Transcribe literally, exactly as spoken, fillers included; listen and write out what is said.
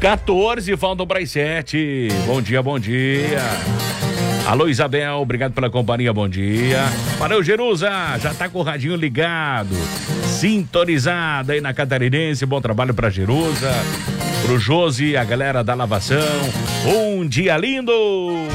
quatorze, faltam para as sete. Bom dia, bom dia. Alô, Isabel, obrigado pela companhia, bom dia. Valeu, Jerusa, já tá com o radinho ligado, sintonizado aí na Catarinense, bom trabalho pra Jerusa, pro Josi, a galera da lavação, um dia lindo.